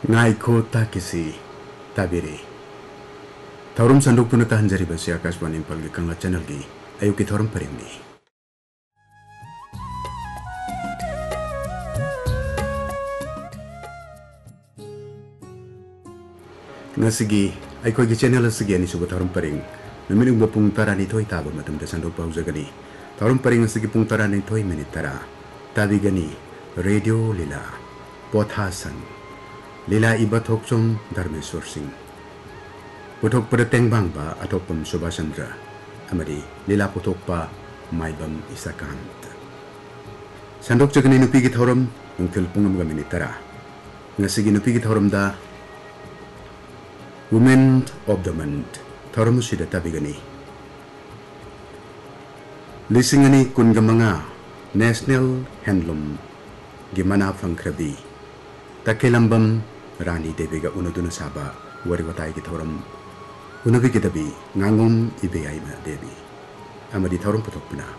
Ngai ko takisi tabiri. Thorum sanduk tuna tahanjari basi Akashwani Impal gi kangla channel gi ayuki thorum parimni. Ngasigi aikoi gi channel asigi ani suba thorum paring. Naminung bapung tarani thoi taba matum da sanduk paujagani. Thorum paring asigi pung tarani thoi minit tara. Tabi gani Radio Lila Pothasan. Lila iba thokchom Dharmeswar Singh puthok pada tengbang ba atopam Subhasandra amadi lila puthok pa maibam Isakant sandok jagani nupi gi thoram ungthil pungam ga minitara ngasigi nupi gi thoram da Women of the Month thoram sida tabigani lisingani kungamanga National Handloom gimana fangkrabi Takilambam Rani Deviga Unaduna Saba Wariwatai Gitorum Unavigidabi Nangum Ibeaima Devi Amadi Thorum Potokpuna